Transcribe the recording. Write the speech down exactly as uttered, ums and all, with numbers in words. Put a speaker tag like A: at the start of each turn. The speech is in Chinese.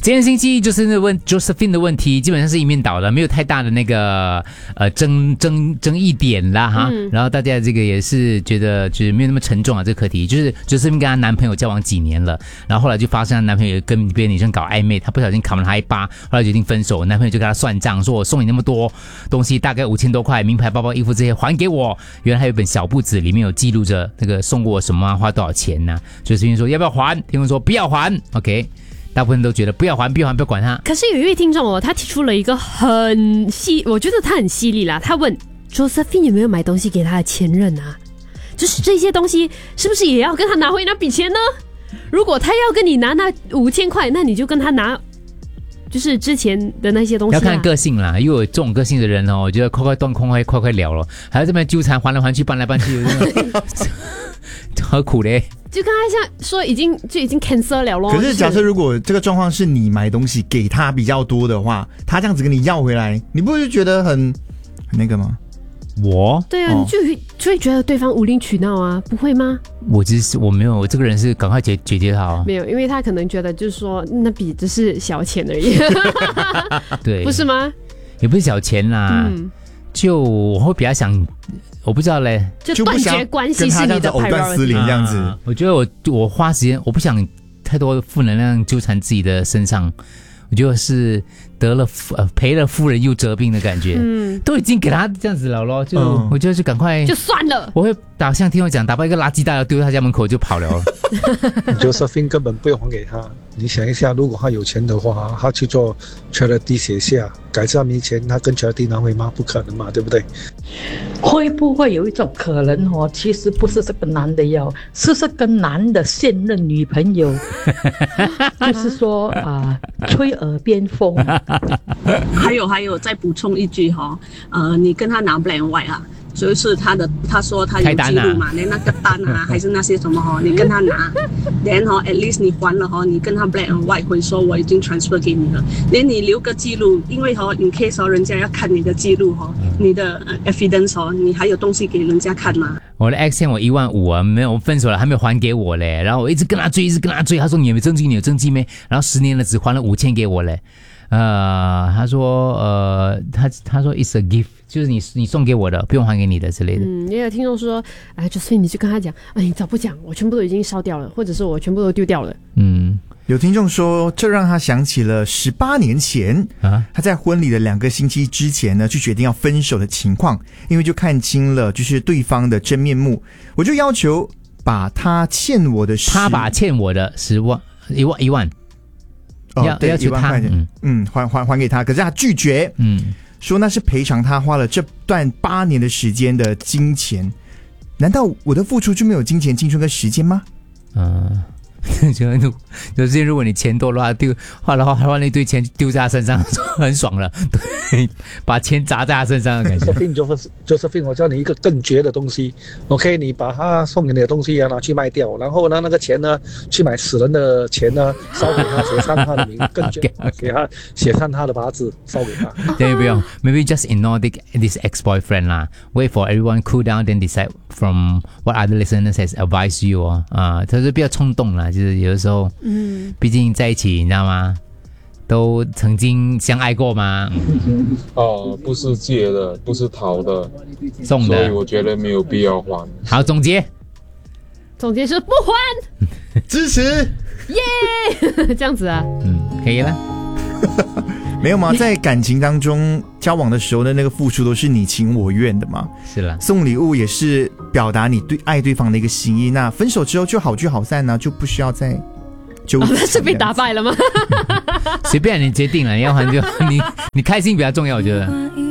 A: 今天星期一就是那问 Josephine 的问题，基本上是一面倒的，没有太大的那个呃争争争议点啦哈、嗯。然后大家这个也是觉得就是没有那么沉重啊，这个课题就是 Josephine 跟她男朋友交往几年了，然后后来就发生她男朋友跟别的女生搞暧昧，她不小心砍了她一巴，后来决定分手，男朋友就跟她算账，说我送你那么多东西，大概五千多块，名牌包包、衣服这些还给我。原来还有一本小簿子，里面有记录着那个送过我什么、啊，花多少钱呢、啊？Josephine 说要不要还？听众说不要还 ，OK。大部分都觉得不要还，不要还，不要管他。
B: 可是有一位听众哦，他提出了一个很细，我觉得他很犀利啦。他问 Josephine 有没有买东西给他的前任啊？就是这些东西是不是也要跟他拿回那笔钱呢？如果他要跟你拿那五千块，那你就跟他拿，就是之前的那些东西、啊。
A: 要看个性啦，因为有这种个性的人哦，我觉得快快断空，快快快了了，还要这边纠缠，还来还去，搬来搬去，何苦嘞？
B: 就刚才像说已经就已经 cancel 了咯。
C: 可是假设如果这个状况是你买东西给他比较多的话，他这样子跟你要回来，你不会就觉得很很那个吗？
A: 我
B: 对啊，哦、你就会就会觉得对方无理取闹啊，不会吗？
A: 我只是我没有，我这个人是赶快解解决他哦。
B: 没有，因为他可能觉得就是说那笔只是小钱而已，
A: 对，
B: 不是吗？
A: 也不是小钱啦，嗯、就我会比较想。我不知道嘞，
B: 就断绝关系是你的 priority
C: 藕断丝连这样子、啊。
A: 我觉得我我花时间，我不想太多负能量纠缠自己的身上。我觉得是得了呃赔了夫人又折兵的感觉，嗯，都已经给他这样子了咯，就、嗯、我觉得就赶快
B: 就算了。
A: 我会打像听我讲，打包一个垃圾袋要丢他家门口就跑了。
D: Josephine 根本不用还给他，你想一下，如果他有钱的话，他去做 charity 写下，改次他没钱，他跟 charity 拿回吗？不可能嘛，对不对？
E: 会不会有一种可能哦？其实不是这个男的要，是这个男的现任女朋友，就是说啊、呃，吹耳边风。
F: 还有还有，再补充一句哈、哦，呃，你跟他拿 black and white 啊。就是他的，他说他有记录嘛，连、啊、那个单啊，还是那些什么哈，你跟他拿，连哈 at least 你还了哈，你跟他 black and white 会说我已经 transfer 给你了，连你留个记录，因为哈 in case 人家要看你的记录哈，你的 evidence 哈，你还有东西给人家看吗？
A: 我的 ex 欠我一万五啊，没有，我分手了还没有还给我嘞，然后我一直跟他追，一直跟他追，他说你有没有证据？你有证据没？然后十年了只还了五千给我嘞。呃，他说，呃，他他说 it's a gift， 就是你你送给我的，不用还给你的之类的。
B: 嗯，也有听众说，哎，就所以你就跟他讲，哎，你早不讲，我全部都已经烧掉了，或者是我全部都丢掉了。
A: 嗯，
C: 有听众说，这让他想起了十八年前啊，他在婚礼的两个星期之前呢，就决定要分手的情况，因为就看清了就是对方的真面目，我就要求把他欠我的十，
A: 他把欠我的十万一万一万。
C: 哦，对，一万块钱，嗯，嗯还还还给他，可是他拒绝，嗯，说那是赔偿他花了这段八年的时间的金钱，难道我的付出就没有金钱、青春跟时间吗？
A: 嗯。有些如果你钱多的话，丢花了花了一堆钱丢在他身上，很爽了。对，把钱砸在他身上的感觉。
D: Josephine， 我教你一个更绝的东西 ，OK， 你把他送给你的东西啊拿去卖掉，然后呢那个钱呢去买死人的钱呢烧给他，写上他的名，更绝，给他写上他的八字烧给他。
A: 对，不用 ，maybe just ignore this ex-boyfriend 啦 ，wait for everyone cool down then decide from what other listeners has advised you 哦，啊，他是比较冲动啦。就是有的时候，嗯，毕竟在一起，你知道吗？都曾经相爱过吗？
G: 哦，不是借的，不是讨的，
A: 送的，
G: 所以我觉得没有必要还。
A: 好，总结，
B: 总结是不还，
C: 支持，
B: 耶，这样子啊，
A: 嗯，可以了。
C: 没有吗？在感情当中交往的时候的那个付出都是你情我愿的嘛。
A: 是了，
C: 送礼物也是表达你对爱对方的一个心意。那分手之后就好聚好散呢、啊，就不需要再纠缠。
B: 那是被打败了吗？
A: 随便你决定了，要还就你你开心比较重要，我觉得。